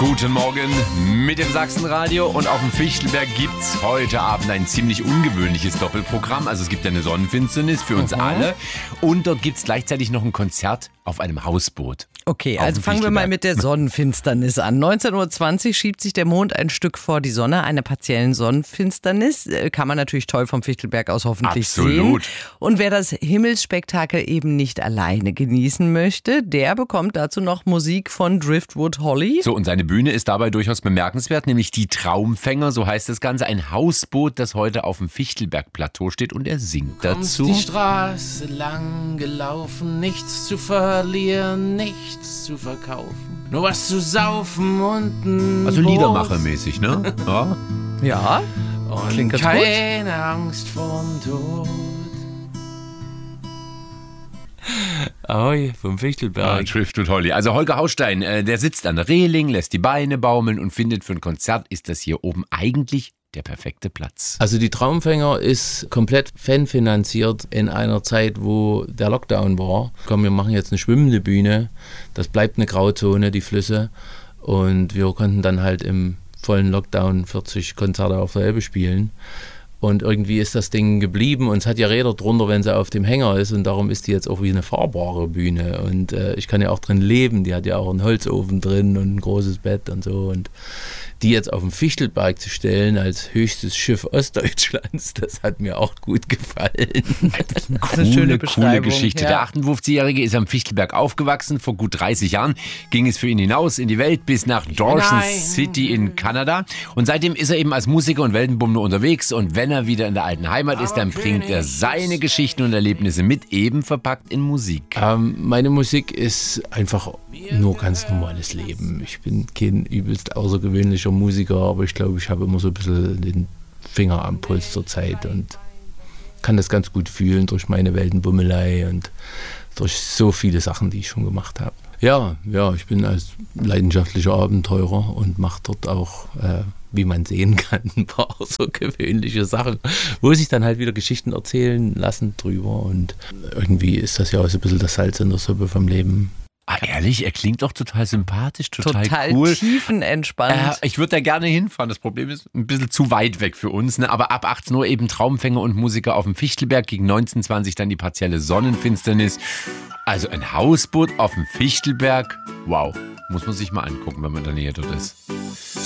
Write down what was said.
Guten Morgen mit dem Sachsenradio und auf dem Fichtelberg gibt's heute Abend ein ziemlich ungewöhnliches Doppelprogramm. Also es gibt ja eine Sonnenfinsternis für uns alle und dort gibt's gleichzeitig noch ein Konzert auf einem Hausboot. Okay, also fangen wir mal mit der Sonnenfinsternis an. 19.20 Uhr schiebt sich der Mond ein Stück vor die Sonne, einer partiellen Sonnenfinsternis. Kann man natürlich toll vom Fichtelberg aus hoffentlich sehen. Und wer das Himmelsspektakel eben nicht alleine genießen möchte, der bekommt dazu noch Musik von Driftwood Holly. So, und seine Bühne ist dabei durchaus bemerkenswert, nämlich die Traumfänger, so heißt das Ganze. Ein Hausboot, das heute auf dem Fichtelberg-Plateau steht und er singt dazu. Die Straße lang gelaufen, nichts zu verlieren, nichts zu verkaufen, nur was zu saufen und ein Also Liedermachermäßig, ne? Ja. Ja, und klingt ganz keine gut. Angst vorm Tod. Ahoi, vom Fichtelberg. Driftwood Holly. Also Holger Haustein, der sitzt an der Reling, lässt die Beine baumeln und findet, für ein Konzert ist das hier oben eigentlich der perfekte Platz. Also die Traumfänger ist komplett fanfinanziert in einer Zeit, wo der Lockdown war. Komm, wir machen jetzt eine schwimmende Bühne, das bleibt eine Grauzone, die Flüsse. Und wir konnten dann halt im vollen Lockdown 40 Konzerte auf der Elbe spielen. Und irgendwie ist das Ding geblieben und es hat ja Räder drunter, wenn sie auf dem Hänger ist und darum ist die jetzt auch wie eine fahrbare Bühne und ich kann ja auch drin leben, die hat ja auch einen Holzofen drin und ein großes Bett und so und die jetzt auf den Fichtelberg zu stellen als höchstes Schiff Ostdeutschlands, das hat mir auch gut gefallen. Coole Geschichte. Ja. Der 58-Jährige ist am Fichtelberg aufgewachsen. Vor gut 30 Jahren ging es für ihn hinaus in die Welt bis nach Dawson City in Kanada. Und seitdem ist er eben als Musiker und Weltenbummler unterwegs. Und wenn er wieder in der alten Heimat ist, dann bringt er seine Geschichten und Erlebnisse mit, eben verpackt in Musik. Meine Musik ist einfach nur ganz normales Leben. Ich bin kein übelst außergewöhnlicher Musiker, aber ich glaube, ich habe immer so ein bisschen den Finger am Puls zur Zeit und kann das ganz gut fühlen durch meine Weltenbummelei und durch so viele Sachen, die ich schon gemacht habe. Ja, ich bin als leidenschaftlicher Abenteurer und mache dort auch, wie man sehen kann, ein paar außergewöhnliche Sachen, wo sich dann halt wieder Geschichten erzählen lassen drüber und irgendwie ist das ja auch so ein bisschen das Salz in der Suppe vom Leben. Ah, ehrlich, er klingt doch total sympathisch, total cool. Tiefenentspannt. Ich würde da gerne hinfahren. Das Problem ist ein bisschen zu weit weg für uns. Ne? Aber ab 18 Uhr eben Traumfänger und Musiker auf dem Fichtelberg. Gegen 19:20 dann die partielle Sonnenfinsternis. Also ein Hausboot auf dem Fichtelberg. Wow, muss man sich mal angucken, wenn man in der Nähe dort ist.